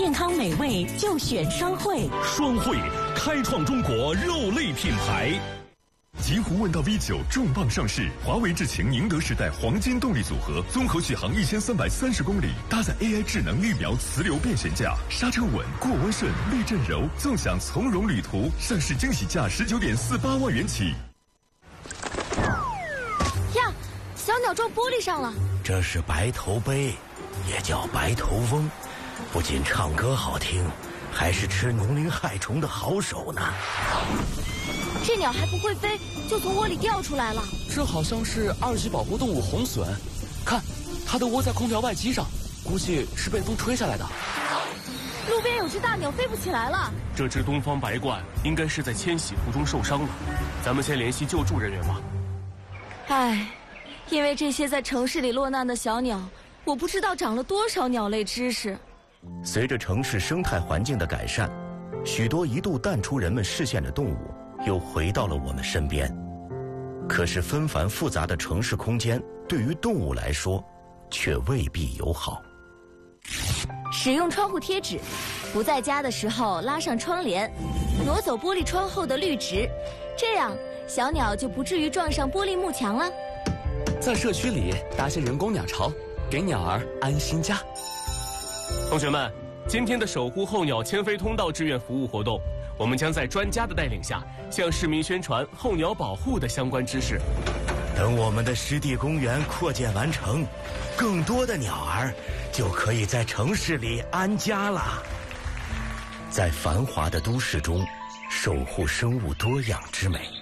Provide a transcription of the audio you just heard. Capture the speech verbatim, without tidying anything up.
健康美味就选双汇。 双汇开创中国肉类品牌。极狐问道 V 九重磅上市，华为智擎宁德时代黄金动力组合，综合续航一千三百三十公里，搭载 A I 智能绿苗磁流变悬架，刹车稳，过弯顺，避震柔，纵享从容旅途。上市惊喜价十九点四八万元起。 呀，小鸟撞玻璃上了。 这是白头鹎，也叫白头翁，不仅唱歌好听，还是吃农林害虫的好手呢。 这鸟还不会飞，就从窝里掉出来了。 这好像是二级保护动物红隼，看，它的窝在空调外机上，估计是被风吹下来的。 路边有只大鸟飞不起来了。 这只东方白鹳应该是在迁徙途中受伤了，咱们先联系救助人员吧。 唉，因为这些在城市里落难的小鸟，我不知道长了多少鸟类知识。 随着城市生态环境的改善，许多一度淡出人们视线的动物又回到了我们身边。可是纷繁复杂的城市空间对于动物来说却未必友好。 使用窗户贴纸，不在家的时候拉上窗帘，挪走玻璃窗后的绿植，这样小鸟就不至于撞上玻璃幕墙了。 在社区里搭些人工鸟巢，给鸟儿安心家。 同学们，今天的守护候鸟迁飞通道志愿服务活动，我们将在专家的带领下，向市民宣传候鸟保护的相关知识。 等我们的湿地公园扩建完成，更多的鸟儿就可以在城市里安家了。在繁华的都市中，守护生物多样之美。